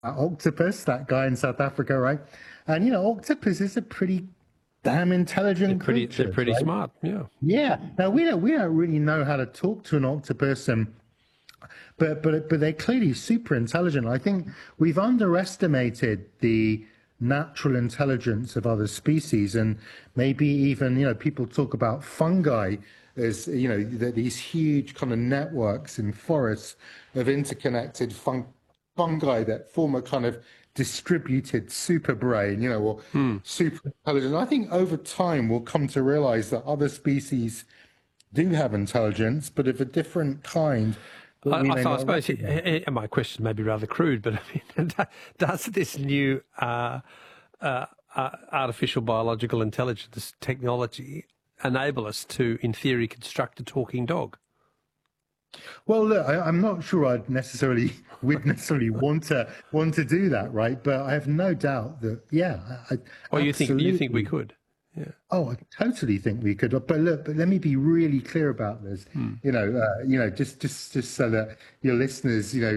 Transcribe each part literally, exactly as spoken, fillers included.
uh, Octopus, that guy in South Africa, right? And you know, Octopus is a pretty damn They're intelligent pretty, they're creature, pretty right? smart, yeah. Yeah. Now we don't we don't really know how to talk to an octopus, and but but but they're clearly super intelligent. I think we've underestimated the natural intelligence of other species, and maybe even you know people talk about fungi as you know th- these huge kind of networks in forests of interconnected fun- fungi that form a kind of distributed super brain, you know, or Hmm. super intelligent. I think over time we'll come to realize that other species do have intelligence, but of a different kind that I, we I, may so I not suppose recognize. eh, eh, my question may be rather crude, but I mean, does this new uh, uh, uh, artificial biological intelligence technology enable us to, in theory, construct a talking dog? Well, look, I, I'm not sure I'd necessarily would necessarily want to want to do that, right? But I have no doubt that, yeah, I, Or I you think you think we absolutely. could? Yeah. Oh, I totally think we could. But look, but let me be really clear about this. Hmm. You know, uh, you know, just just just so that your listeners, you know,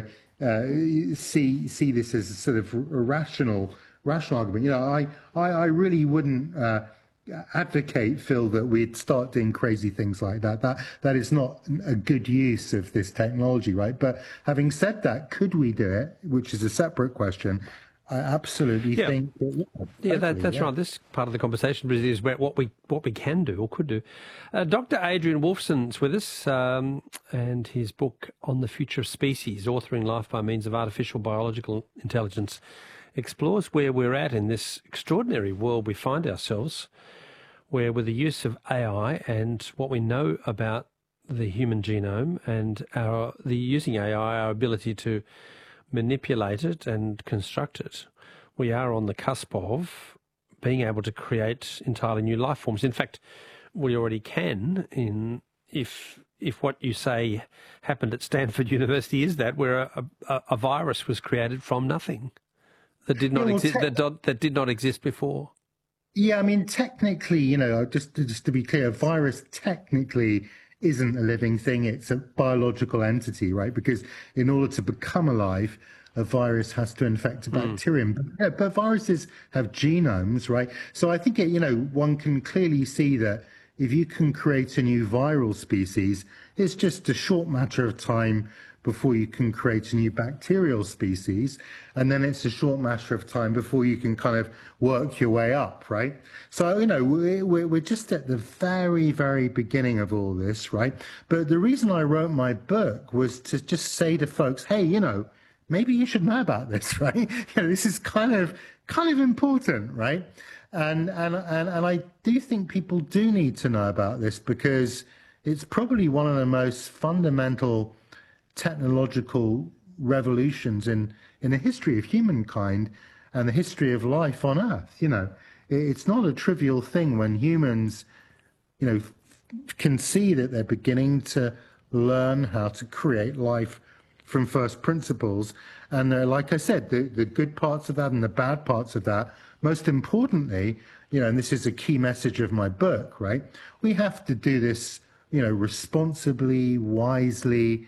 uh, see see this as a sort of a rational rational argument. You know, I I, I really wouldn't. Uh, advocate, Phil, that we'd start doing crazy things like that. That that is not a good use of this technology, right? But having said that, could we do it? Which is a separate question. I absolutely Yeah. think that, yeah, Yeah, that, totally, that's yeah. right. This part of the conversation really is about what we what we can do or could do. Uh, Doctor Adrian Wolfson's with us, um, and his book On the Future of Species, Authoring Life by Means of Artificial Biological Intelligence, explores where we're at in this extraordinary world we find ourselves, where with the use of A I and what we know about the human genome and our the using A I, our ability to manipulate it and construct it, we are on the cusp of being able to create entirely new life forms. In fact, we already can. In if if what you say happened at Stanford University is that, where a, a, a virus was created from nothing that did Yeah, not well, exist te- that do- that did not exist before. yeah, I mean, technically, you know, just to, just to be clear, a virus technically isn't a living thing. It's a biological entity, right? Because in order to become alive, a virus has to infect a Hmm. bacterium. But, yeah, but viruses have genomes, right? So I think, it, you know, one can clearly see that if you can create a new viral species, it's just a short matter of time before you can create a new bacterial species. And then it's a short matter of time before you can kind of work your way up, right? So, you know, we're, we're just at the very, very beginning of all this, right? But the reason I wrote my book was to just say to folks, hey, you know, maybe you should know about this, right? You know, this is kind of kind of important, right? And and and and I do think people do need to know about this because it's probably one of the most fundamental technological revolutions in in the history of humankind and the history of life on Earth. You know, it's not a trivial thing when humans, you know, can see that they're beginning to learn how to create life from first principles. And uh, like I said, the, the good parts of that and the bad parts of that, most importantly, you know, and this is a key message of my book, right? We have to do this, you know, responsibly, wisely,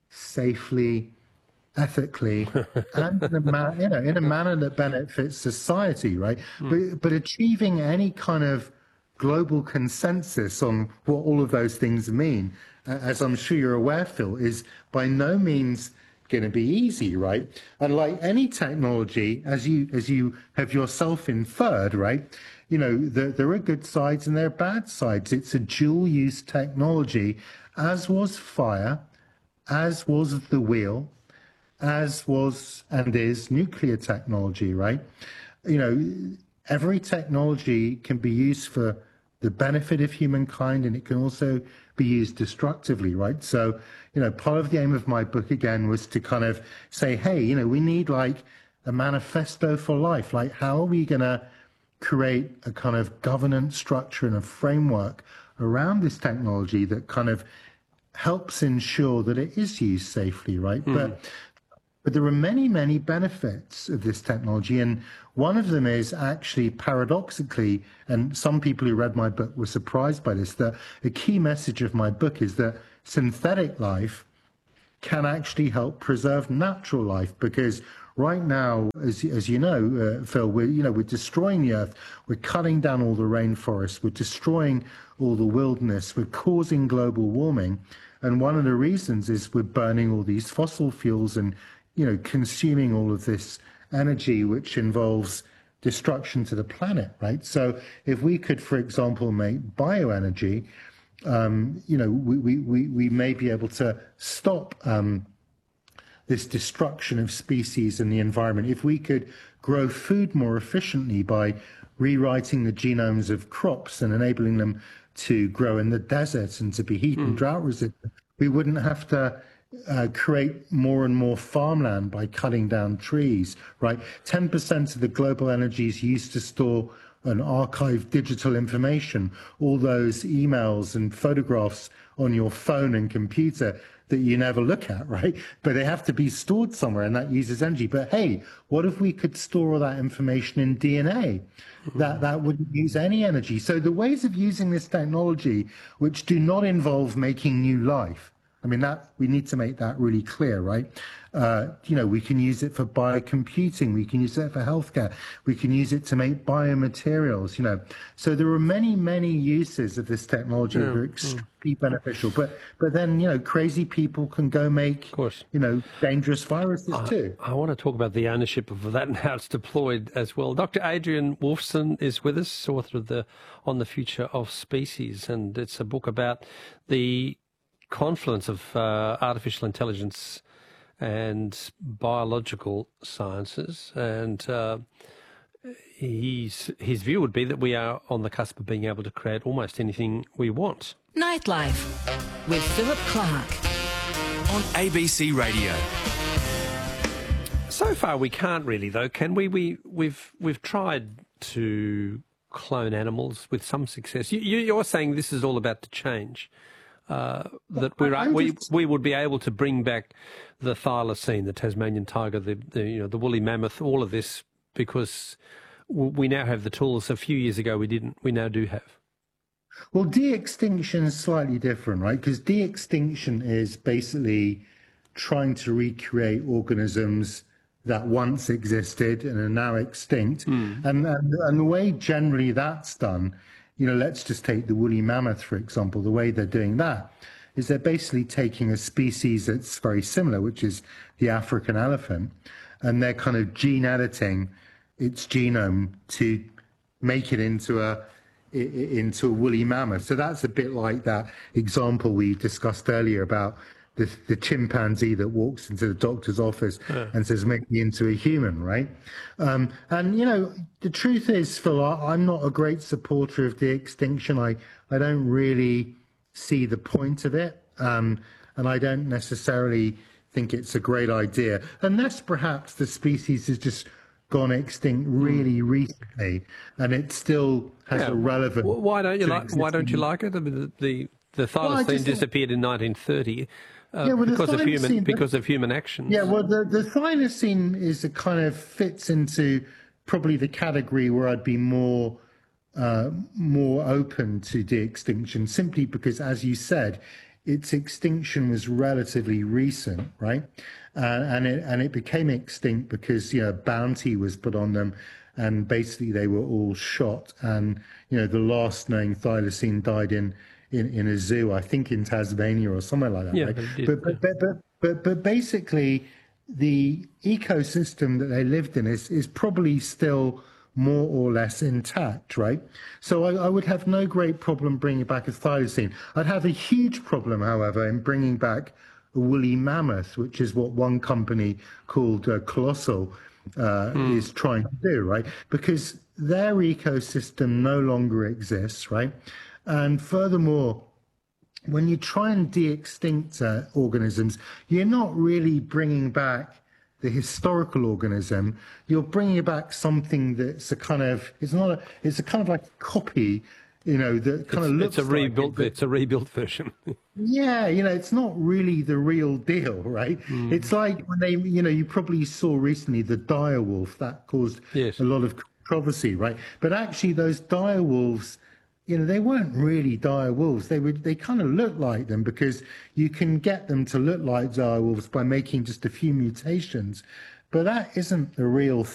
safely, ethically, and in a, ma- you know, in a manner that benefits society, right? But, but achieving any kind of global consensus on what all of those things mean, uh, as I'm sure you're aware, Phil, is by no means going to be easy, right? And like any technology, as you as you have yourself inferred, right? You know, there, there are good sides and there are bad sides. It's a dual-use technology, as was fire, as was the wheel, as was and is nuclear technology, right? You know, every technology can be used for the benefit of humankind and it can also be used destructively, right? So, you know, part of the aim of my book again was to kind of say, hey, you know, we need like a manifesto for life. Like, how are we going to create a kind of governance structure and a framework around this technology that kind of helps ensure that it is used safely, right? Hmm. But but there are many, many benefits of this technology. And one of them is actually paradoxically, and some people who read my book were surprised by this, that a key message of my book is that synthetic life can actually help preserve natural life because right now, as as you know, uh, Phil, we're you know we're destroying the earth, we're cutting down all the rainforests, we're destroying all the wilderness, we're causing global warming, and one of the reasons is we're burning all these fossil fuels and you know consuming all of this energy, which involves destruction to the planet, right? So if we could, for example, make bioenergy, um, you know, we, we, we, we may be able to stop um, this destruction of species and the environment. If we could grow food more efficiently by rewriting the genomes of crops and enabling them to grow in the desert and to be heat mm. and drought resistant, we wouldn't have to Uh, create more and more farmland by cutting down trees, right? ten percent of the global energy is used to store and archive digital information, all those emails and photographs on your phone and computer that you never look at, right? But they have to be stored somewhere, and that uses energy. But hey, what if we could store all that information in D N A? That that wouldn't use any energy. So the ways of using this technology, which do not involve making new life, I mean, that we need to make that really clear, right? Uh, you know, we can use it for biocomputing. We can use it for healthcare. We can use it to make biomaterials, you know. So there are many, many uses of this technology yeah. that are extremely beneficial. But but then, you know, crazy people can go make, you know, dangerous viruses I, too. I want to talk about the ownership of that and how it's deployed as well. Doctor Adrian Wolfson is with us, author of the On the Future of Species. And it's a book about the confluence of uh, artificial intelligence and biological sciences, and uh, he's, his view would be that we are on the cusp of being able to create almost anything we want. Nightlife with Philip Clark on A B C Radio. So far, we can't really, though, can we? We we've we've tried to clone animals with some success. You, you're saying this is all about to change. Uh, that we're, we we would be able to bring back the thylacine, the Tasmanian tiger, the, the you know the woolly mammoth, all of this, because we now have the tools. A few years ago we didn't. We now do have. Well, de-extinction is slightly different, right? Because de-extinction is basically trying to recreate organisms that once existed and are now extinct, mm. and, and and the way generally that's done. You know, let's just take the woolly mammoth, for example. The way they're doing that is they're basically taking a species that's very similar, which is the African elephant, and they're kind of gene editing its genome to make it into a into a woolly mammoth. So that's a bit like that example we discussed earlier about the, the chimpanzee that walks into the doctor's office yeah. and says, make me into a human, right? Um, and, you know, the truth is, Phil, I, I'm not a great supporter of de-extinction. I, I don't really see the point of it. Um, and I don't necessarily think it's a great idea, unless perhaps the species has just gone extinct really mm. recently and it still has yeah. a relevance. Why don't you like, why don't you like it? I mean, the, the, the thylacine well, disappeared in nineteen thirty. Uh, yeah, well, because of human because of human actions. Yeah, well, the the thylacine is a kind of fits into probably the category where I'd be more uh, more open to de-extinction, simply because, as you said, its extinction was relatively recent, right? Uh, and it and it became extinct because you know bounty was put on them, and basically they were all shot. And you know the last known thylacine died in. In, in a zoo, I think in Tasmania or somewhere like that. Yeah, right? but, but, but, but, but, but, but basically, the ecosystem that they lived in is, is probably still more or less intact, right? So I, I would have no great problem bringing back a thylacine. I'd have a huge problem, however, in bringing back a woolly mammoth, which is what one company called uh, Colossal uh, mm. is trying to do, right? Because their ecosystem no longer exists, right? And furthermore, when you try and de-extinct uh, organisms, you're not really bringing back the historical organism. You're bringing back something that's a kind of, it's not a, it's a kind of like a copy, you know, that kind it's, of looks it's a rebuilt, like it, it's a rebuilt version. Yeah, you know, it's not really the real deal, right? Mm. It's like when they, you know, you probably saw recently the dire wolf that caused yes. a lot of controversy, right? But actually those dire wolves, you know, they weren't really dire wolves. They would, they kind of looked like them because you can get them to look like dire wolves by making just a few mutations. But that isn't the real